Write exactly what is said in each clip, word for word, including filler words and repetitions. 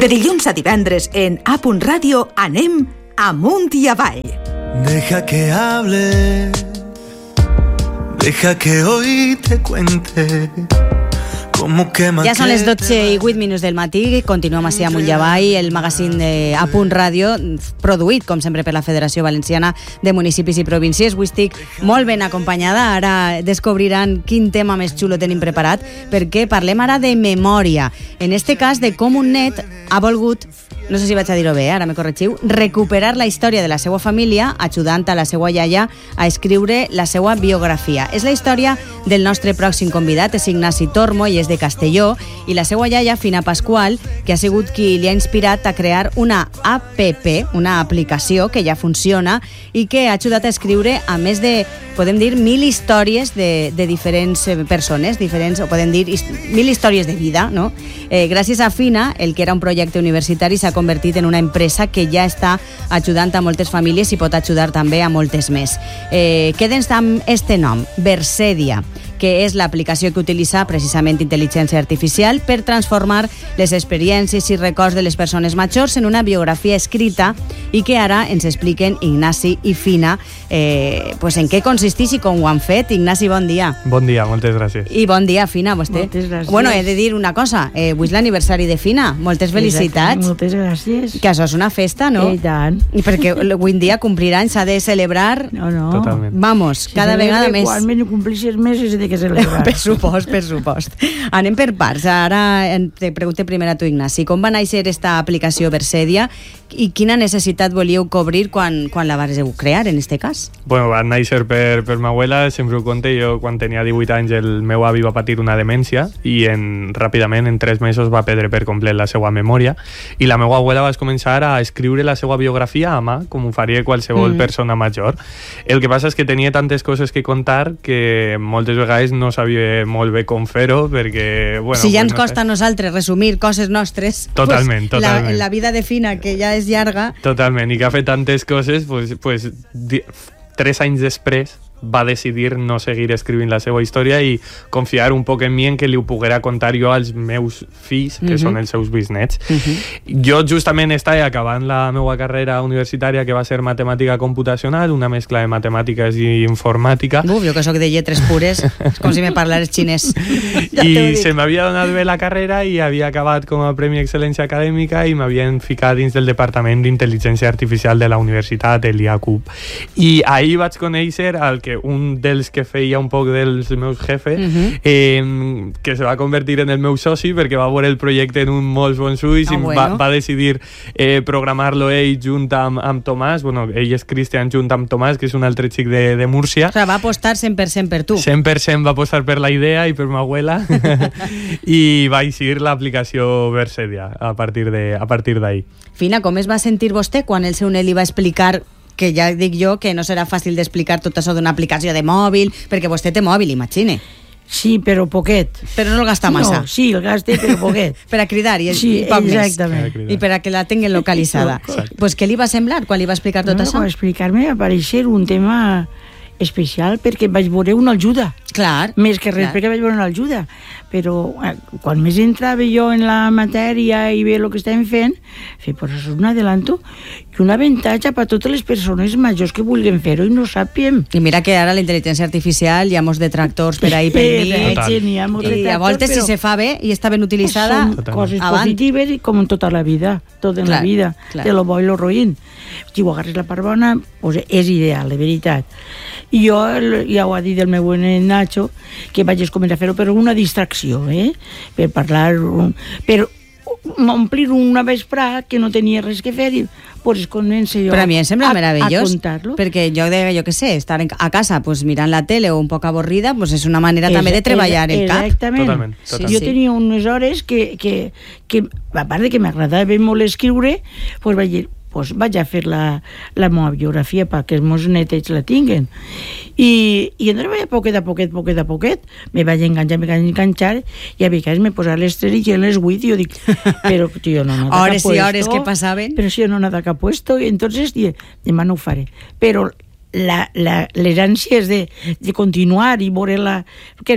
De dilluns a divendres en A Radio anem amunt i avall. Deja que hable, deja que hoy te cuente. Ja són les dotze i vuit minuts del matí, continuem així amunt i avall, el magazín de A Radio, produït, com sempre, per la Federació Valenciana de Municipis i Províncies. Avui estic molt ben acompanyada, ara descobriran quin tema més xulo tenim preparat, perquè parlem ara de memòria. En este cas, de com un net ha volgut, no sé si vaig a dir-ho bé, ara me corregiu, recuperar la història de la seva família, ajudant a la seva iaia a escriure la seva biografia. És la història del nostre pròxim convidat, és Ignasi Tormo i és de Castelló, i la seva iaia, Fina Pasqual, que ha sigut qui li ha inspirat a crear una app, una aplicació que ja funciona i que ha ajudat a escriure a més de, podem dir, mil històries de, de diferents persones, diferents, o podem dir, mil històries de vida, no? Eh, gràcies a Fina, el que era un projecte universitari s'ha convertit en una empresa que ja està ajudant a moltes famílies i pot ajudar també a moltes més. Eh, Quedem amb este nom, Versedia, que és l'aplicació que utilitza precisament intel·ligència artificial per transformar les experiències i records de les persones majors en una biografia escrita i que ara ens expliquen Ignasi i Fina eh, pues en què consisteix i com ho han fet. Ignasi, bon dia. Bon dia, moltes gràcies. I bon dia, Fina, vostè. Moltes gràcies. Bueno, he de dir una cosa, eh, avui és l'aniversari de Fina, moltes felicitats. Exacte, moltes gràcies. Que això és una festa, no? I tant. I perquè avui en dia complir anys s'ha de celebrar... No, no. Totalment. Vamos, Si cada vegada més. Quan me complixis més és de que celebrar. Per supost, per supost. Anem per parts. Ara te pregunto primer a tu, Ignasi. Com va néixer esta aplicació Versedia i quina necessitat volíeu cobrir quan, quan la vareu crear, en este cas? Bueno, va néixer per, per ma abuela, sempre ho conte. Jo, quan tenia divuit anys, el meu avi va patir una demència i en, ràpidament, en tres mesos, va perdre per complet la seva memòria. I la meva abuela va començar a escriure la seva biografia a mà, com ho faria qualsevol mm. persona major. El que passa és que tenia tantes coses que contar que moltes vegades no sabia molt bé com fer-ho, perquè... Bueno, si ja ens pues, no costa sé. a nosaltres resumir coses nostres, totalment, pues, totalment. La, la vida de Fina, que ja és llarga... Totalment, i que ha fet tantes coses, pues, pues, di, tres anys després va decidir no seguir escrivint la seva història i confiar un poc en mi en que li ho poguera contar jo als meus fills, que uh-huh. són els seus bisnets. Uh-huh. Jo justament estava acabant la meva carrera universitària, que va ser matemàtica computacional, una mescla de matemàtiques i informàtica. Uf, jo que soc de lletres pures, és com si me parlares xinès. Ja I se m'havia donat bé la carrera i havia acabat com a Premi Excel·lència Acadèmica i m'havien ficat dins del Departament d'Intel·ligència Artificial de la Universitat, el I A C U B. I ahir vaig conèixer el que un dels que feia un poc dels meus jefes, uh-huh. eh, que se va convertir en el meu soci perquè va veure el projecte en un molts bons ulls oh, i bueno. va, va decidir eh, programar-lo ell junt amb, amb Tomàs. Bueno, ell és Cristian junt amb Tomàs, que és un altre xic de, de Múrcia. O sigui, va apostar cent per cent per tu. cent per cent va apostar per la idea i per ma abuela i va eixir l'aplicació Versedia a partir de, a partir d'ahir. Fina, com es va sentir vostè quan el seu net li va explicar, que ja dic jo que no serà fàcil d'explicar tot això d'una aplicació de mòbil, perquè vostè té mòbil, imagine. Sí, però poquet. Però no el gasta massa. No, sí, el gaste, però poquet. Per a cridar i, sí, i poc exactament. més. I per a que la tinguen localitzada. Doncs pues, què li va semblar quan li va explicar tot no, això? No, explicar-me va aparèixer un tema especial perquè vaig veure una ajuda. Clar. Més que res, clar. Perquè vaig veure una ajuda. Però eh, quan més entrava jo en la matèria i veia el que estàvem fent, fer, pues, és un adelanto i un avantatge per a totes les persones majors que vulguin fer-ho i no sàpiem. I mira que ara la intel·ligència artificial hi ha molts detractors per ahí per mi. I a voltes, si se fa bé i està ben utilitzada, són coses avant. Positives i com en tota la vida, tot en clar, la vida, clar. De lo bo i lo roïn. Si ho agarres la part bona, pues és ideal, de veritat. I jo, ja ho ha dit el meu Nacho, que vaig començar a fer-ho per una distracció, eh? Per parlar, per omplir una vesprà que no tenia res que fer i pues començo jo però a mi em sembla a, meravellós, a contar-lo. Perquè jo, de, jo què sé, estar a casa pues, mirant la tele o un poc avorrida pues, és una manera es, també de treballar el cap. Exactament. Totalment, totalment. Jo sí. tenia unes hores que, que, que a part de que m'agradava molt escriure, pues vaig dir, pues vaig a fer la, la meva biografia perquè els meus netets la tinguen. I, i entonces, a poquet a poquet, poquet a poquet, me vaig enganxar, me vaig enganxar, i a vegades me posava les tres i les vuit, i jo dic, però tio, no nada hores que ha puesto. Hores i hores que passaven. Però si jo no nada que ha puesto, i entonces, dic, demà no ho faré. Però la, la, les ànsies de, de continuar i veure la... Què era?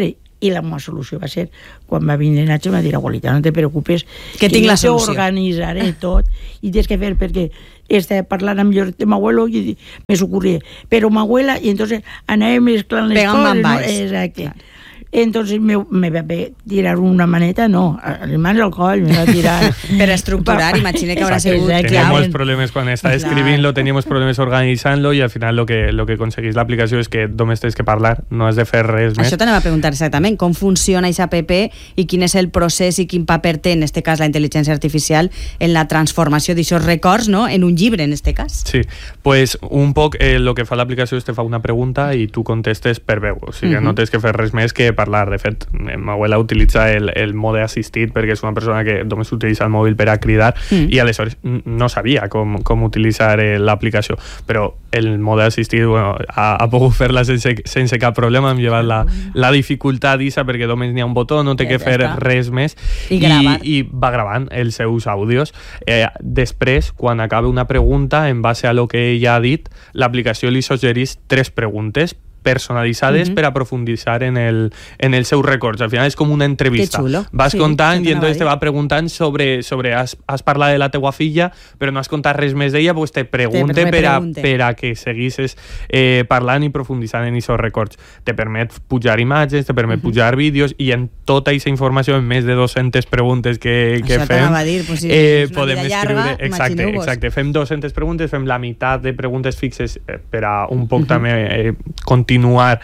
I la meva solució va ser, quan va vindre Nacho, em va dir, abuelita, no te preocupes, que, que tinc la solució. Organitzaré tot, i tens que fer, perquè estava parlant amb jo de m'abuelo i me s'ocorria, però m'abuela, i entonces anàvem mesclant les Pegant coses. No? Exacte. Clar. Entonces me, me va tirar una maneta, no, les mans al coll, me va tirar... Per estructurar, imagina que habrá sigut... Teníamos problemes quan estava escrivint-lo, teníamos problemes organitzant-lo i al final lo que, lo que aconseguís l'aplicació és que només tens que parlar, no has de fer res més. Això t'anava a preguntar exactament, com funciona aquesta app i quin és el procés i quin paper té, en este cas, la intel·ligència artificial en la transformació d'aixòs records, no?, en un llibre, en este cas. Sí, pues un poc eh, lo que fa l'aplicació és te fa una pregunta i tu contestes per veu, o sigui, uh-huh. no tens que fer res més que parlar. De fet, ma abuela utilitza el, el mode assistit perquè és una persona que només utilitza el mòbil per a cridar mm. i aleshores no sabia com, com utilitzar eh, l'aplicació, però el mode assistit bueno, ha, ha pogut fer-la sense, sense cap problema, hem llevat la, la dificultat d'issa perquè només n'hi ha un botó, no té que fer res més i, i, i va gravant els seus àudios. Eh, després, quan acaba una pregunta, en base a lo que ella ha dit, l'aplicació li suggereix tres preguntes personalitzades uh-huh. per a profunditzar en el, en els seus records. Al final és com una entrevista. Vas sí, contant i entonces te va preguntant sobre, sobre has, has parlat de la teua filla, però no has contat res més d'ella, pues te pregunte te per, a, per a que seguissis eh, parlant i profunditzant en aquests records. Te permet pujar imatges, te permet uh-huh. pujar vídeos i en tota aquesta informació, en més de dues-centes preguntes que, que Això fem, dir, pues, si eh, podem escriure... Llarga, exacte, exacte. Fem dues-centes preguntes, fem la meitat de preguntes fixes eh, per a un poc uh-huh. també eh, continuar continuar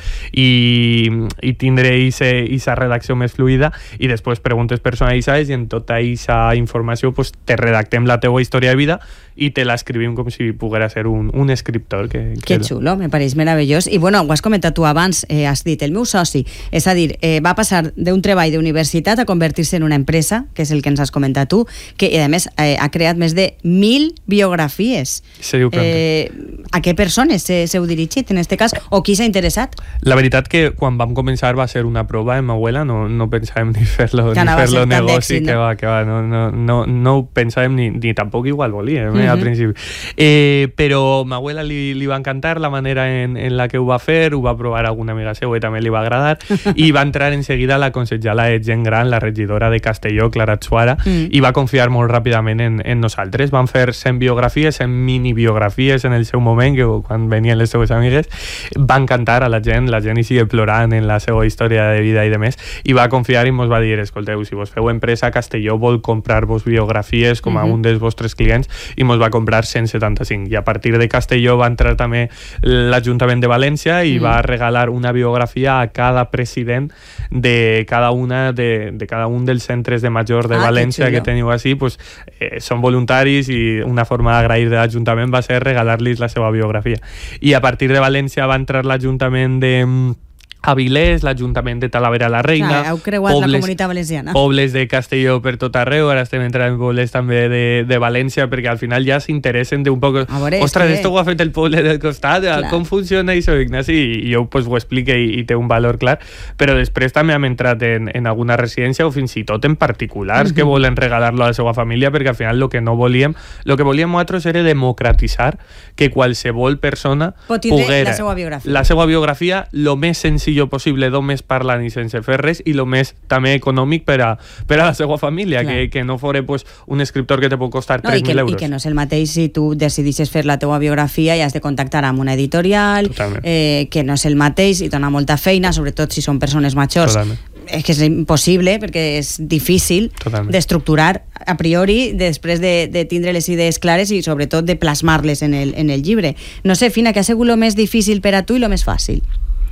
i, i tindre aquesta redacció més fluida i després preguntes personalitzades i en tota aquesta informació pues, te redactem la teua història de vida i te l'escrivim com si poguera ser un, un escriptor. Que, que xulo, me pareix meravellós. I bueno, ho has comentat tu abans, eh, has dit, el meu soci, és a dir, eh, va passar d'un treball d'universitat a convertir-se en una empresa, que és el que ens has comentat tu, que a més eh, ha creat més de mil biografies. Eh, a què persones s'heu dirigit en aquest cas? O qui s'ha interessat? La veritat que quan vam començar va ser una prova en ma abuela, no, no pensàvem ni fer-lo ni fer-lo negoci, no? que va, que va, no, no, no, no ho pensàvem ni, ni tampoc igual volíem, eh, uh-huh. al principi. Eh, però ma abuela li, li va encantar la manera en, en la que ho va fer, ho va provar alguna amiga seva i també li va agradar, i va entrar en seguida la consellera de gent gran, la regidora de Castelló, Clara Tsuara, uh-huh. i va confiar molt ràpidament en, en nosaltres. Van fer cent biografies, cent mini-biografies en el seu moment, que quan venien les seues amigues, va encantar a la gent, la gent hi sigue plorant en la seva història de vida i de més, i va confiar i mos va dir, escolteu, si vos feu empresa, Castelló vol comprar-vos biografies com a uh-huh. un dels vostres clients, i mos va comprar cent setanta-cinc, i a partir de Castelló va entrar també l'Ajuntament de València i uh-huh. va regalar una biografia a cada president de cada una de, de cada un dels centres de major de ah, València que, que teniu així, pues, eh, són voluntaris i una forma d'agrair de l'Ajuntament va ser regalar-los la seva biografia. I a partir de València va entrar l'Ajuntament de Avilés, l'Ajuntament de Talavera la Reina. Clar, heu creuat pobles, la comunitat valenciana. Pobles de Castelló per tot arreu, ara estem entrant en pobles també de, de València, perquè al final ja s'interessen d'un poc... Ostres, que... esto ho ha fet el poble del costat, clar. Com funciona això, Ignasi? I jo pues, ho explique i, i té un valor clar, però després també hem entrat en, en alguna residència o fins i tot en particulars uh-huh. que volen regalar-lo a la seva família, perquè al final el que no volíem, el que volíem nosaltres era democratitzar que qualsevol persona poguera la seva biografia, la seva biografia lo més senzill possible, només parlant i sense fer res, i el més també econòmic per a, per a la seva família, que, que no fos pues, un escriptor que te pot costar tres mil no, euros. I que no és el mateix si tu decidisses fer la teua biografia i has de contactar amb una editorial, eh, que no és el mateix i dona molta feina, sobretot si són persones majors. Totalment. És que és impossible perquè és difícil d'estructurar a priori després de, de tindre les idees clares i sobretot de plasmar-les en el, en el llibre. No sé, Fina, què ha sigut el més difícil per a tu i el més fàcil?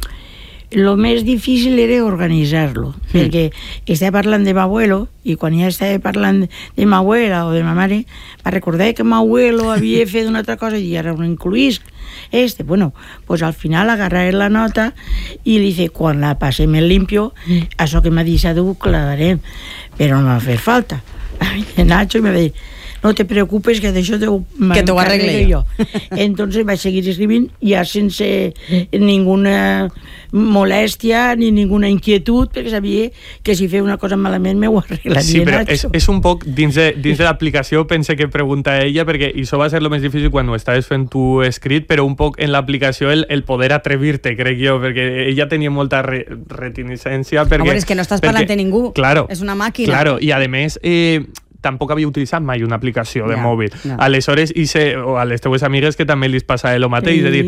Lo més difícil era organitzar-lo, mm. perquè estava parlant de m'abuelo i quan ja estava parlant de m'abuela o de ma mare, va recordar que m'abuelo havia fet una altra cosa i ara ho incluïsc. Este, bueno, pues al final agarraré la nota i li dice, quan la passem en limpio, això que m'ha dit ho clavarem, però no va fer falta. Nacho me va dir, no te preocupes que d'això que t'ho arregle jo. Entonces vaig seguir escrivint ja sense ninguna molèstia ni ninguna inquietud, perquè sabia que si feia una cosa malament m'ho arreglaria. Sí, però és, és un poc, dins de, dins de l'aplicació, pense que pregunta ella, perquè això va ser el més difícil quan ho estaves fent tu escrit, però un poc en l'aplicació el, el poder atrevir-te, crec jo, perquè ella tenia molta re, retinicència. Perquè, a veure, és que no estàs parlant de ningú, claro, és una màquina. Claro, i a més... Eh, tampoc havia utilitzat mai una aplicació de no, mòbil. No. Aleshores, i se, o a les teues amigues que també li passa el mateix, sí. És a dir,